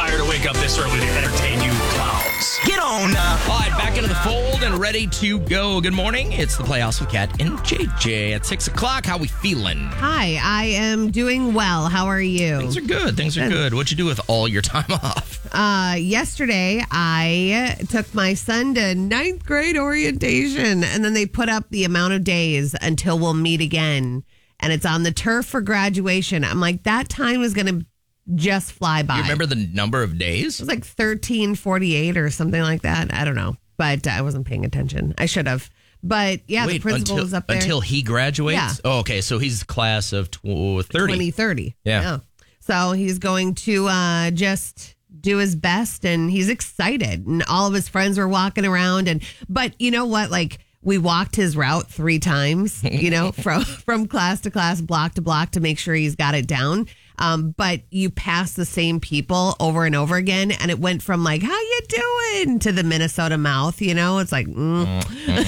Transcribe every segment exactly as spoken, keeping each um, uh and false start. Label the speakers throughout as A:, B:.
A: tired to wake up this early to entertain you clowns.
B: Get on now.
C: All right, back into the fold and ready to go. Good morning. It's the Playhouse with Kat and J J at six o'clock. How we feeling?
D: Hi, I am doing well. How are you?
C: Things are good. Things are good. What'd you do with all your time off?
D: Uh, yesterday, I took my son to ninth grade orientation, and then they put up the amount of days until we'll meet again. And it's on the turf for graduation. I'm like, that time is going to just fly by.
C: You remember the number of days?
D: It was like thirteen forty-eight or something like that. I don't know. But I wasn't paying attention. I should have. But yeah,
C: Wait,
D: the principal
C: until,
D: was up there.
C: Until he graduates?
D: Yeah.
C: Oh, okay. So he's class of tw- thirty.
D: twenty thirty.
C: Yeah.
D: yeah. So he's going to uh, just do his best, and he's excited. And all of his friends were walking around. And But you know what? Like, we walked his route three times, you know, from, from class to class, block to block to make sure he's got it down. Um, but you pass the same people over and over again, and it went from like, how you doing, to the Minnesota mouth, you know? It's like, mm.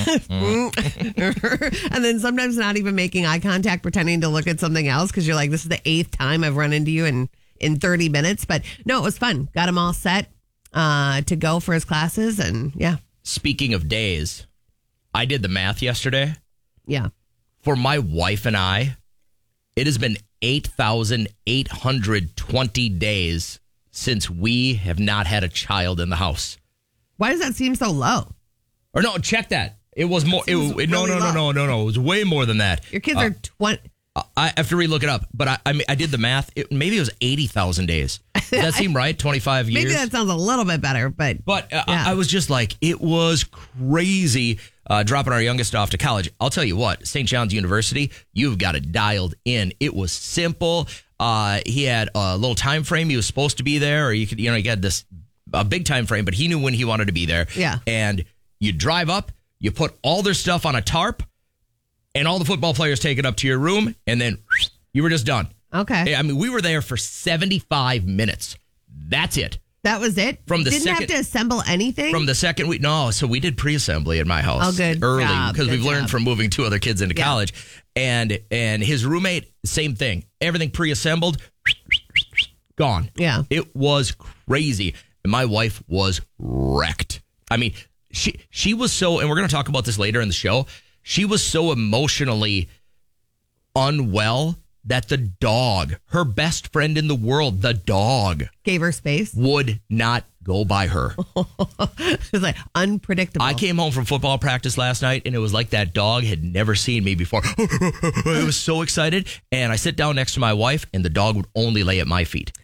D: And then sometimes not even making eye contact, pretending to look at something else because you're like, this is the eighth time I've run into you in, in thirty minutes. But no, it was fun. Got him all set uh, to go for his classes, and yeah.
C: Speaking of days, I did the math yesterday.
D: Yeah.
C: For my wife and I, it has been eight thousand eight hundred twenty days since we have not had a child in the house.
D: Why does that seem so low?
C: Or no, check that. It was more. It, it, no,
D: really
C: no, no, no, no, no. It was way more than that.
D: Your kids
C: uh,
D: are twenty.
C: I have to relook it up, but I I, mean, I did the math. It, maybe it was eighty thousand days. Does that seem right? twenty-five years?
D: Maybe that sounds a little bit better, but.
C: But uh,
D: yeah.
C: I, I was just like, it was crazy uh, dropping our youngest off to college. I'll tell you what, Saint John's University, you've got it dialed in. It was simple. Uh, he had a little time frame. He was supposed to be there, or you could, you know, he had this a big time frame, but he knew when he wanted to be there.
D: Yeah.
C: And you drive up, you put all their stuff on a tarp, and all the football players take it up to your room, and then you were just done.
D: Okay.
C: I mean, we were there for seventy-five minutes. That's it.
D: That was it?
C: From the
D: Didn't
C: second,
D: have to assemble anything?
C: From the second week. No, so we did pre-assembly at my house.
D: Oh, good
C: Early,
D: job,
C: because
D: good
C: we've learned
D: job.
C: from moving two other kids into
D: Yeah.
C: college. And and his roommate, same thing. Everything pre-assembled, gone.
D: Yeah.
C: It was crazy. And my wife was wrecked. I mean, she she was so, and we're going to talk about this later in the show, she was so emotionally unwell that the dog, her best friend in the world, the dog,
D: Gave her space.
C: would not go by her.
D: It was like unpredictable.
C: I came home from football practice last night, and it was like that dog had never seen me before. I was so excited, and I sit down next to my wife, and the dog would only lay at my feet.